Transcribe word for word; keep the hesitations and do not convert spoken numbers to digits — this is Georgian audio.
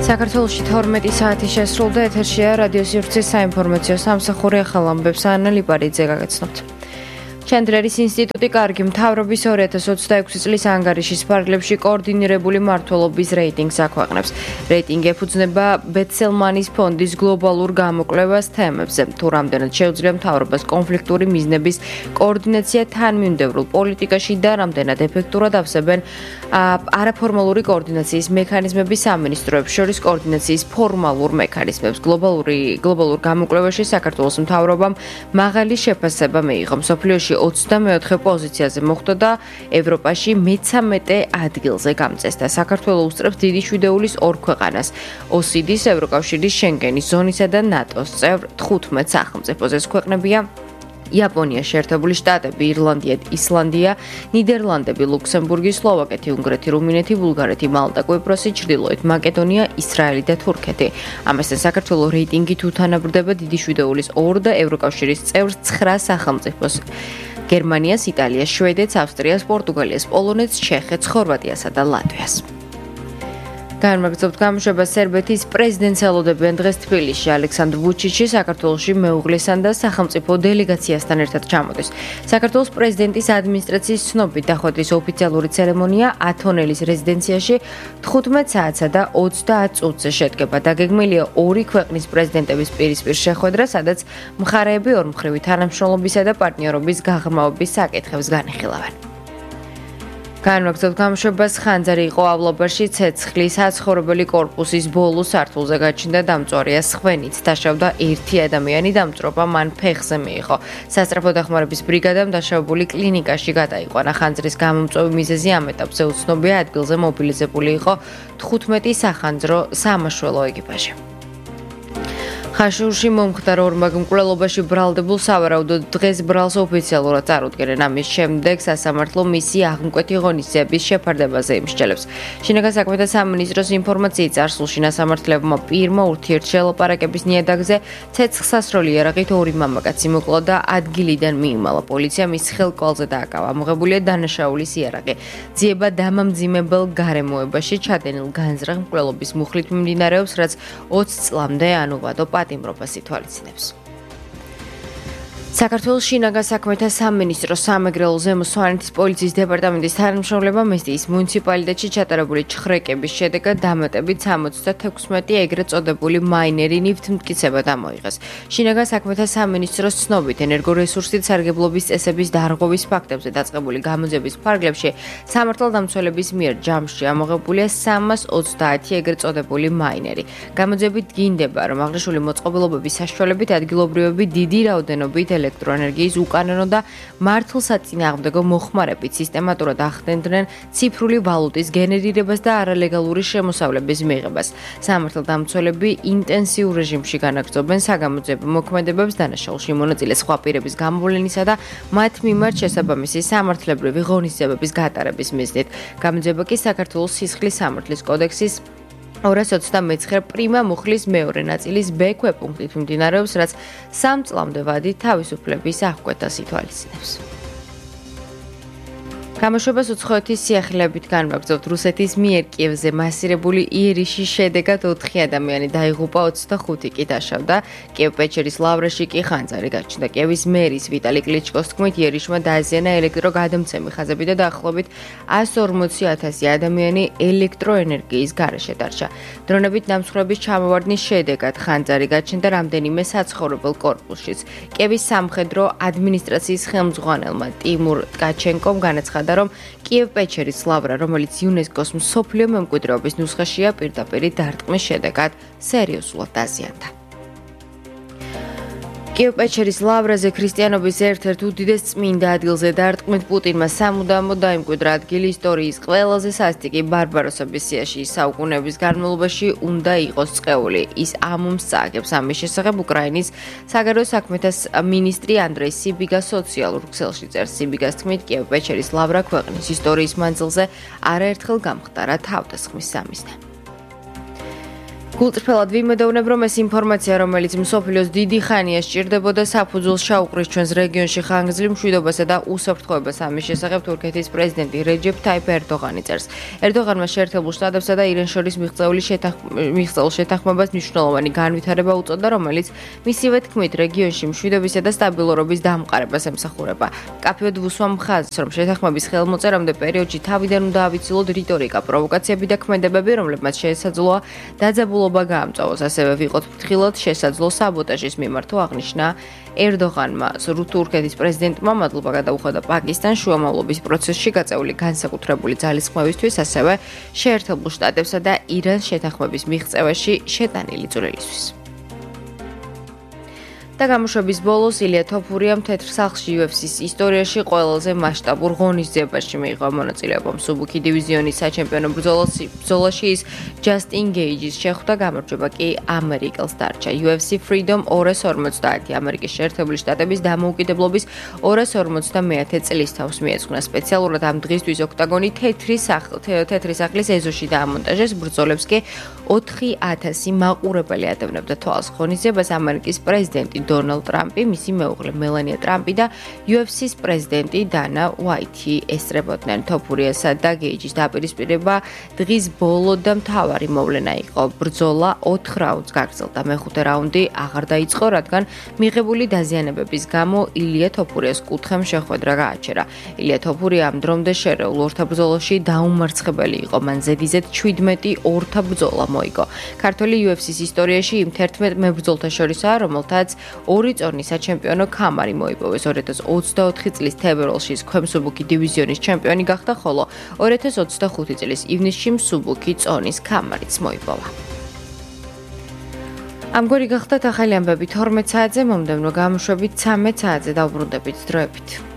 საქართველოში თორმეტი საათი შესრულდა, ეთერშია რადიო სივრცის საინფორმაციო სამსახური, ახალ ამბებს ანა ლიპარიძე გაგაცნობთ. ჩანდრერის ინსტიტუტი კარგი მთავრობის ორი ათას ოცდაექვსი წლის ანგარიშის ფარგლებში კოორდინირებული მმართველობის რეიტინგს აქვეყნებს. რეიტინგი ეფუძნება ბეცელმანის ფონდის გლობალურ გამოკვლევას თემებზე, თუ რამდენად შეუძლია მთავრობას კონფლიქტური მიზნების კოორდინაცია თანმიმდევრულ პოლიტიკაში და რამდენად ეფექტურად ავსებენ არაფორმალური კოორდინაციის მექანიზმები სამინისტროებს შორის კოორდინაციის ფორმალურ მექანიზმებს. გლობალური გლობალურ გამოკვლევაში საქართველოს მთავრობამ მაღალი შეფასება მიიღო. მსოფლიოში ოცდამეოთხე პოზიციაზე მოხვდა და ევროპაში მეთორმეტე ადგილზე გამწესდა. საქართველოს უსწრებს დიდი შვიდეულის ორ ქვეყანას: ოსიდის, ევროკავშირის, შენგენის ზონისა და ნატოს წევრ თხუთმეტ სახელმწიფოზე. ქვეყნებია იაპონია, შეერთებული შტატები, ირლანდია, ისლანდია, ნიდერლანდები, ლუქსემბურგი, სლოვაკეთი, უნგრეთი, რუმინეთი, ბულგარეთი, მალტა, კვიპროსი, ჩრდილოეთ მაკედონია, ისრაელი და თურქეთი. ამასთან საქართველოს რეიტინგით უთანაბრდება დიდი შვიდეულის ორ და ევროკავშირის წევრ ცხრა სახელმწიფოს: გერმანიას, იტალიას, შვედეთს, ავსტრიას, პორტუგალიას, პოლონეთს, ჩეხეთს, ხორვატიასა და ლატვიას. განმაგრძობთ გამოშვებას. სერბეთის პრეზიდენტს ელოდებიან დღეს თბილისში. ალექსანდრ ვუჩიჩი საქართველოში მეუღლესთან და სახელმწიფო დელეგაციასთან ერთად ჩამოდის. საქართველოს პრეზიდენტის ადმინისტრაციის ცნობით დახვედრის ოფიციალური ცერემონია ათონელის რეზიდენციაში თხუთმეტ საათსა და ოცდაათ წუთზე შედგება. დაგეგმილია ორი ქვეყნის პრეზიდენტების პირისპირ შეხვედრა, სადაც მხარეები ორმხრივი თანამშრომლობისა და პარტნიორობის გაღრმავების საკითხებს განიხილავენ. განმაგრძობთ გამოშვებას. ხანძარი იყო ავლაბაში, ცეცხლის საცხოვრებელი კორპუსის ბოლო სართულზე გაჩნდა დამწვარია სხვენით. დაშავდა ერთი ადამიანი, დამწვრობა მან ფეხზე მიიღო. სასწრაფო დახმარების ბრიგადამ დაშავებული კლინიკაში გადაიყვანა. ხანძრის გამომწვევი მიზეზი ამ ეტაპზე უცნობია. ადგილზე მობილიზებული იყო თხუთმეტი სახანძრო სამაშველო ეკიპაჟი. ხაშურში მომხდარ ორმაგ მკვლელობაში ბრალდებულ სავარაუდოდ დღეს ბრალს ოფიციალურად წარუდგენენ. ამის შემდეგ სასამართლო მისი აღმკვეთი ღონისძიების შეფარდებაზე იმსჯელებს. შინაგან საქმეთა სამინისტროს ინფორმაციით წარსულში სასამართლებმა პირმა ურთიერთშელაპარაკების ნიადაგზე ცეცხლსასროლი იარაღით ორი მამაკაცი მოკლა და ადგილიდან მიიმალა. პოლიცია მის ხელკვალზე დააკავა. ამოღებულია დანაშაულის იარაღი. ძიება დამამძიმებელ გარემოებაში ჩადენილ განზრახ მკვლელობის მუხლით მიმდინარეობს, რაც ოცი წლამდე ანუვადო იმრობას ითვალისწინებს. საქართველოს შინაგან საქმეთა სამინისტროს სამეგრელო ზემო სვანეთის პოლიციის დეპარტამენტის თანამშრომლებმა მესტიის მუნიციპალიტეტში ჩატარებული ჩხრეკების შედეგად დამატებით სამოცდათექვსმეტი ეგრეთ წოდებული მაინერი ნივთმტკიცება დამოიღეს. შინაგან საქმეთა სამინისტროს ცნობით ენერგორესურსით სარგებლობის წესების დარღვევის ფაქტებზე დაწყებული გამოძიების ფარგლებში სამართალდამცველების მიერ ჯამში ამოღებულია სამას ოცდაათი ეგრეთ წოდებული მაინერი. გამოძიებით დგინდება, რომ აღნიშნული მოწყობილობების საშუალებით ადგილობრივები დიდი რაოდენობით ელექტროენერგიის უკანონო და მართლსაწინააღმდეგო მოხმარებით სისტემატურად ახდენდნენ ციფრული ვალუტის გენერირებას და არალეგალური შემოსავლების მიღებას. სამართალდამცველები ინტენსიურ რეჟიმში განაგრძობენ საგამოძიებო მოქმედებებს დანაშაულში მონაწილე სხვა პირების გამოვლენისა და მათ მიმართ შესაბამისი სამართლებრივი ღონისძიებების გატარების მიზნით. გამოძიება კი საქართველოს სისხლის სამართლის კოდექსის ორას ოცდამეცხრე პრიმა მუხლის მეორე ნაწილის ბ ქვეპუნქტით მიმდინარეობს, რაც სამ წლამდე ვადით თავისუფლების აღკვეთას ითვალისწინებს. გამოშვებას უცხოეთის სიახლეებით განმაგრძობთ. რუსეთის მიერ კიევზე მასირებული იერიშის შედეგად ოთხი ადამიანი დაიღუპა, ოცდახუთი კი დაშავდა. კიევ-პეჩერის ლავრაში კი ხანძარი გაჩნდა. კიევის მერის ვიტალი კლიჩკოს თქმით, იერიშმა დააზიანა ელექტროგადამცემი ხაზები და დაახლოებით ასი ორმოცი ათასი ადამიანი ელექტროენერგიის გარეშე დარჩა. დრონებით დამსხვრების ჩამოვარდნის შედეგად ხანძარი გაჩნდა რამდენიმე საცხოვრებელ კორპუსშიც. კიევის სამხედრო ადმინისტრაციის ხელმძღვანელმა ტიმურ ტკაჩენკომ განაცხადა, რომ კიევ-პეჩერის ლავრა, რომელიც იუნესკოს მსოფლიო მემკვიდრეობის ნუსხაშია, პირდაპირ დარტყმის შედეგად სერიოზულად დაზიანდა. კიევ-პეჩერის ლავრაზე ქრისტიანობის ერთ-ერთ უდიდეს წმინდა ადგილზე დარტყმით პუტინმა სამუდამოდ დაიმკვიდრა ადგილი ისტორიის ყველაზე სასტიკი ბარბაროსების სიაში. საუკუნეების განმავლობაში უნდა იყოს წეული. ის ამომს წააგებს. ამის შესახებ უკრაინის საგარეო საქმეთა მინისტრი ანდრეი სიბიგა სოციალურ ქსელში წერს. სიბიგას თქმით, კიევ-პეჩერის ლავრა ქვეყნის ისტორიის მანძილზე არაერთხელ გამხდარა თავდასხმის სამიზნე. გულწრფელად ვიმედოვნებ, რომ ეს ინფორმაცია, რომელიც მსოფლიოს დიდი ხანია სჭირდებოდა საფუძველს ჩაუყრის ჩვენს რეგიონში ხანგრძლივ მშვიდობასა და უსაფრთხოებას, ამის შესახებ თურქეთის პრეზიდენტი რეჯეფ ტაიპ ერდოღანი წერს. ერდოღანმა შეერთებულ შტატებსა და ირანს შორის მიღწეული მიღწეულ შეთანხმებას მნიშვნელოვანი განვითარება უწოდა, რომელიც მისივე თქმით რეგიონში მშვიდობისა და სტაბილურობის დამყარებას ემსახურება. კაფეოდ ვუსვამ ხაზს, რომ შეთანხმების ხელმოწერამდე პერიოდში თავიდან უნდა ავიცილოთ რიტორიკა, პროვოკაციები და ქმედებები, რომლებმაც შესაძლოა დაძაბულობა გაამწვავოს, ასევე ვიყოთ ფრთხილად შესაძლო საბოტაჟის მიმართო, აღნიშნა ერდოღანმა. თურქეთის პრეზიდენტმა მადლობა გადაუხადა პაკისტანს შუამავლობის პროცესში გაწეული განსაკუთრებული ძალისხმევისთვის, ასევე შეერთებულ შტატებსა და ირანს შეთანხმების მიღწევაში შეტანილი წვლილისთვის. და გამოშვების ბოლოს ილია თოფურიამ თეთრ სახლში იუ ეფ სის ისტორიაში ყველაზე მასშტაბურ ღონისძიებაში მიიღო მონაწილეობა. მსუბუქი დივიზიონის საჩემპიონო ბრძოლაში ის ჯასტინ გეიჯის შეხვდა, გამარჯვება კი ამერიკელს დარჩა. იუ ეფ სი Freedom ორას ორმოცდაათი ამერიკის შეერთებული შტატების დამოუკიდებლობის ორას ორმოცდამეათე წლის თავს მიეძღვნა. სპეციალურად ამ დღისთვის ოქტაგონი თეთრი თეთრი სახლის ეზოში დაამონტაჟეს, ბრძოლებს კი ოთხი ათასი მაყურებელი ადევნებდა თვალს. ღონისძიებას ამერიკის პრეზიდენტი დონალდ ტრამპი, მისი მეუღლე მელანია ტრამპი და იუ ეფ სის პრეზიდენტი დანა უაითი ესწრებოდნენ. თოფურიასა და გეიჯის დაპირისპირება დღის ბოლო და მთავარი მოვლენა იყო. ბრძოლა ოთხ რაუნდს გაგრძელდა. მეხუთე რაუნდი აღარ დაიწყო, რადგან მიღებული დაზიანებების გამო ილია თოფურიას კუთხემ შეხვედრა გააჩერა. ილია თოფურია ამ დრომდე შერეულ ორთაბრძოლაში დაუმარცხებელი იყო. მან ზედიზედ შვიდმეტი ორთა ბრძოლა მოიგო. ქართველი იუ ეფ სის ისტორიაში იმ თერთმეტ მებრძოლთა შორისაა, რომელთაც ორი წონი საჩემპიონო ქამარი მოიპოვეს. ორი ათას ოცდაოთხი წლის თებერვალში ქვემსუბუქი დივიზიონის ჩემპიონი გახდა, ხოლო ორი ათას ოცდახუთი წლის ივნისში მსუბუქი წონის ქამარიც მოიპოვა. ამგვარი გახდათ ახალი ამბები თორმეტ საათზე, მომდევნო გამოშვებით ცამეტ საათზე დავბრუნდებით დროებით.